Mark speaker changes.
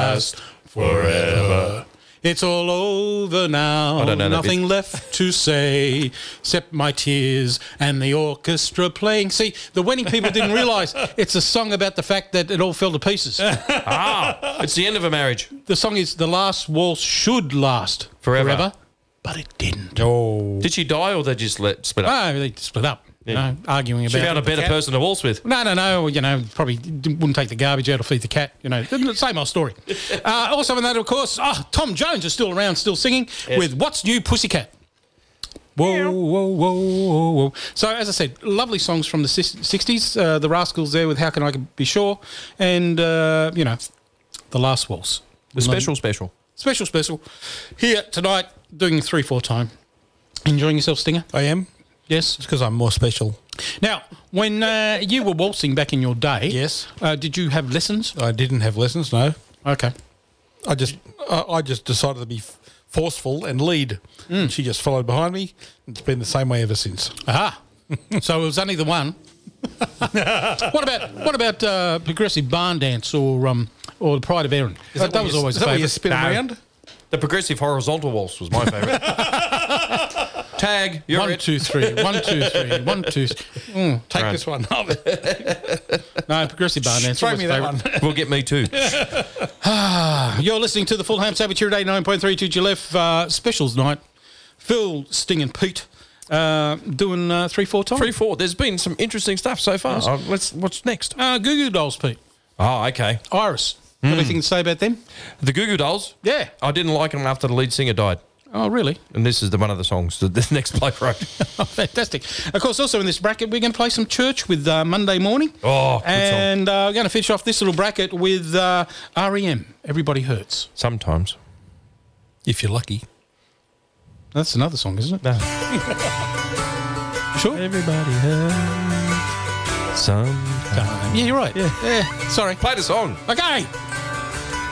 Speaker 1: last forever. It's all over now.
Speaker 2: I don't know that
Speaker 1: Nothing left to say except my tears and the orchestra playing. See, the wedding people didn't realise it's a song about the fact that it all fell to pieces.
Speaker 2: It's the end of a marriage.
Speaker 1: The song is The Last Waltz should last
Speaker 2: Forever.
Speaker 1: but it didn't.
Speaker 3: Oh.
Speaker 2: Did she die or they just split up?
Speaker 1: Oh, they split up. You know, arguing
Speaker 2: She
Speaker 1: about
Speaker 2: found a better person to waltz with.
Speaker 1: No. You know, probably wouldn't take the garbage out or feed the cat. You know, same old story. Also in that, of course, Tom Jones is still around, still singing with What's New Pussycat. Whoa, whoa, whoa, whoa, whoa. So, as I said, lovely songs from the 60s. The Rascals there with How Can I Be Sure? And, you know, The Last Waltz.
Speaker 2: The special.
Speaker 1: Special. Here tonight, doing 3/4 time. Enjoying yourself, Stinger?
Speaker 3: I am.
Speaker 1: Yes.
Speaker 3: It's because I'm more special.
Speaker 1: Now, when you were waltzing back in your day,
Speaker 3: Yes.
Speaker 1: Did you have lessons?
Speaker 3: I didn't have lessons, no.
Speaker 1: Okay.
Speaker 3: I just decided to be forceful and lead. She just followed behind me. It's been the same way ever since.
Speaker 1: Aha. So it was only the one. What about progressive barn dance or the Pride of Erin? That was always a
Speaker 3: Is that where you
Speaker 1: favourite.
Speaker 3: spin around?
Speaker 2: The progressive horizontal waltz was my favourite. Tag, you're
Speaker 1: 1,
Speaker 2: it.
Speaker 1: 2, 3. 1, 2, 3. 1, 2.
Speaker 3: Take this one.
Speaker 1: No, progressive barn dance.
Speaker 3: Throw
Speaker 1: always
Speaker 3: me
Speaker 1: a
Speaker 3: that
Speaker 1: favourite.
Speaker 3: one.
Speaker 2: Will get me too.
Speaker 1: You're listening to the Full Ham Savage here today, 9.3 to GLF specials night. Phil, Sting and Pete doing 3/4 time.
Speaker 2: 3-4. There's been some interesting stuff so far. What's next?
Speaker 1: Goo Goo Dolls, Pete.
Speaker 2: Oh, okay.
Speaker 1: Iris. Anything to say about them?
Speaker 2: The Goo Goo Dolls.
Speaker 1: Yeah.
Speaker 2: I didn't like them after the lead singer died.
Speaker 1: Oh, really?
Speaker 2: And this is one of the songs that this next bloke wrote.
Speaker 1: Oh, fantastic. Of course, also in this bracket, we're going to play some Church with Monday Morning.
Speaker 2: Oh, good song.
Speaker 1: And we're going to finish off this little bracket with REM, Everybody Hurts.
Speaker 2: Sometimes.
Speaker 3: If you're lucky.
Speaker 1: That's another song, isn't it?
Speaker 2: No.
Speaker 1: Sure?
Speaker 2: Everybody hurts. Sometimes.
Speaker 1: Yeah, you're right. Yeah. Sorry.
Speaker 2: Play the song.
Speaker 1: Okay.